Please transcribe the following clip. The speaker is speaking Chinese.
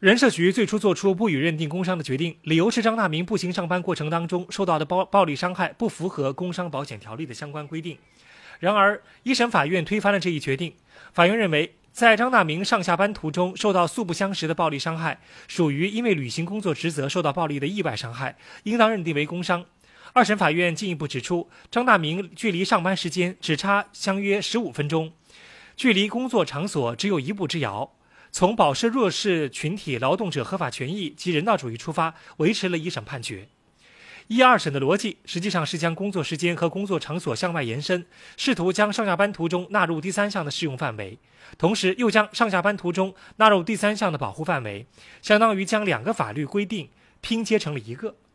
人社局最初作出不予认定工伤的决定，理由是张大明步行上班过程当中受到的暴力伤害不符合工伤保险条例的相关规定。然而，一审法院推翻了这一决定。法院认为，在张大明上下班途中受到素不相识的暴力伤害，属于因为履行工作职责受到暴力的意外伤害，应当认定为工伤。二审法院进一步指出，张大明距离上班时间只差相约15分钟，距离工作场所只有一步之遥。从保障弱势群体劳动者合法权益及人道主义出发，维持了一审判决。一二审的逻辑实际上是将工作时间和工作场所向外延伸，试图将上下班途中纳入第三项的适用范围，同时又将上下班途中纳入第三项的保护范围，相当于将两个法律规定拼接成了一个。